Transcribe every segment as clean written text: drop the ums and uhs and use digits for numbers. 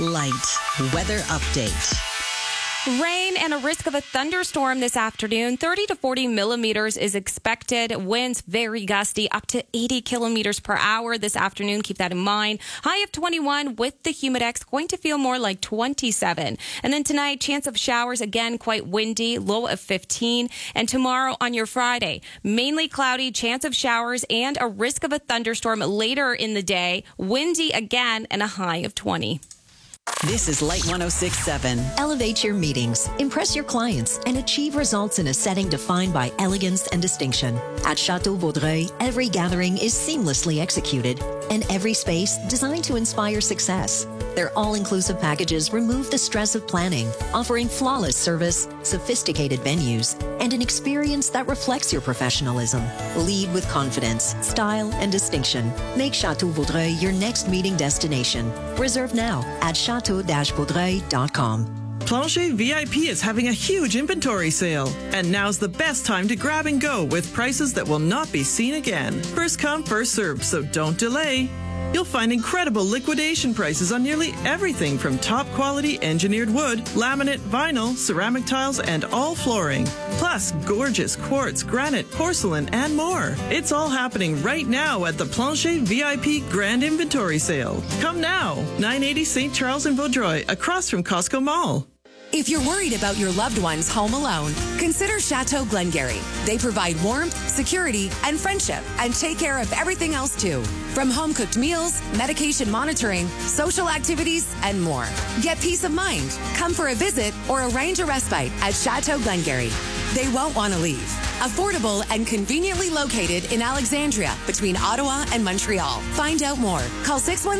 Light weather update. Rain and a risk of a thunderstorm this afternoon. 30 to 40 millimeters is expected. Winds very gusty, up to 80 kilometers per hour this afternoon. Keep that in mind. High of 21 with the humidex, going to feel more like 27. And then tonight, chance of showers, again, quite windy, low of 15. And tomorrow on your Friday, mainly cloudy, chance of showers and a risk of a thunderstorm later in the day. Windy again and a high of 20. This is Light 106.7. Elevate your meetings, impress your clients, and achieve results in a setting defined by elegance and distinction. At Chateau Vaudreuil, every gathering is seamlessly executed, and every space designed to inspire success. Their all-inclusive packages remove the stress of planning, offering flawless service, sophisticated venues, and an experience that reflects your professionalism. Lead with confidence, style, and distinction. Make Chateau Vaudreuil your next meeting destination. Reserve now at chateau-vaudreuil.com. Plancher VIP is having a huge inventory sale, and now's the best time to grab and go with prices that will not be seen again. First come, first served, so don't delay. You'll find incredible liquidation prices on nearly everything from top quality engineered wood, laminate, vinyl, ceramic tiles, and all flooring. Plus, gorgeous quartz, granite, porcelain, and more. It's all happening right now at the Plancher VIP Grand Inventory Sale. Come now, 980 St. Charles in Vaudreuil, across from Costco Mall. If you're worried about your loved ones home alone, consider Chateau Glengarry. They provide warmth, security, and friendship, and take care of everything else too. From home-cooked meals, medication monitoring, social activities, and more. Get peace of mind. Come for a visit or arrange a respite at Chateau Glengarry. They won't want to leave. Affordable and conveniently located in Alexandria, between Ottawa and Montreal. Find out more. Call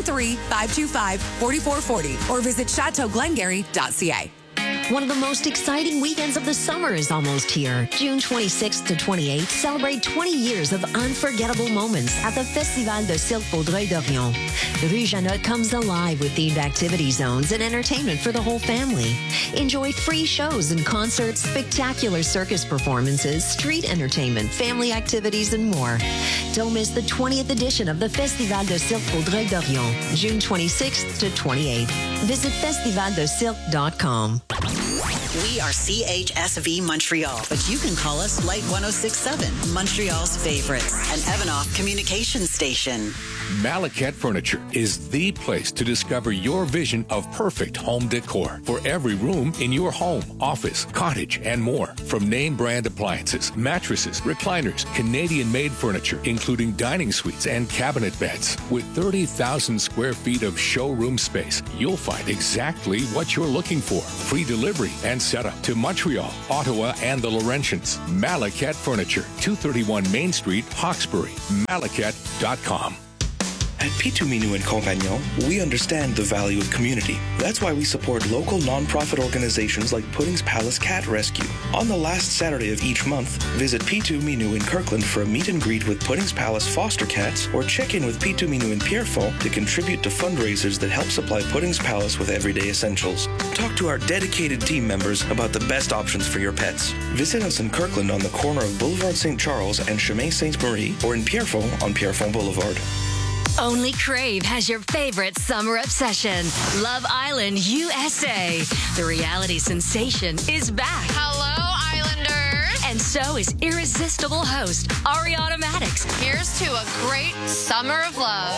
613-525-4440 or visit chateauglengarry.ca. One of the most exciting weekends of the summer is almost here. June 26th to 28th, celebrate 20 years of unforgettable moments at the Festival de Cirque Vaudreuil d'Orion. Rue Janot comes alive with themed activity zones and entertainment for the whole family. Enjoy free shows and concerts, spectacular circus performances, street entertainment, family activities, and more. Don't miss the 20th edition of the Festival de Cirque Vaudreuil d'Orion, June 26th to 28th. Visit festivaldecirque.com. We are CHSV Montreal, but you can call us Light 106.7, Montreal's favorites, an Evanoff communication station. Malacat Furniture is the place to discover your vision of perfect home decor for every room in your home, office, cottage, and more. From name brand appliances, mattresses, recliners, Canadian-made furniture, including dining suites and cabinet beds. With 30,000 square feet of showroom space, you'll find exactly what you're looking for. Free delivery and setup to Montreal, Ottawa, and the Laurentians. Malacat Furniture, 231 Main Street, Hawkesbury. Malacat.com. At P2 Minu and Compagnon, we understand the value of community. That's why we support local nonprofit organizations like Pudding's Palace Cat Rescue. On the last Saturday of each month, visit P2 Minu in Kirkland for a meet and greet with Pudding's Palace foster cats, or check in with P2 Minu in Pierrefonds to contribute to fundraisers that help supply Pudding's Palace with everyday essentials. Talk to our dedicated team members about the best options for your pets. Visit us in Kirkland on the corner of Boulevard St. Charles and Chemin Sainte-Marie, or in Pierrefonds on Pierrefonds Boulevard. Only Crave has your favorite summer obsession, Love Island USA. The reality sensation is back. Hello, Islanders. And so is irresistible host Ariana Maddox. Here's to a great summer of love.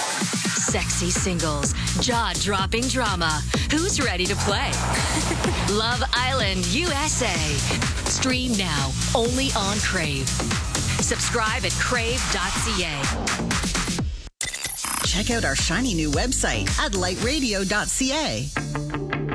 Sexy singles, jaw-dropping drama. Who's ready to play? Love Island USA. Stream now, only on Crave. Subscribe at crave.ca. Check out our shiny new website at lightradio.ca.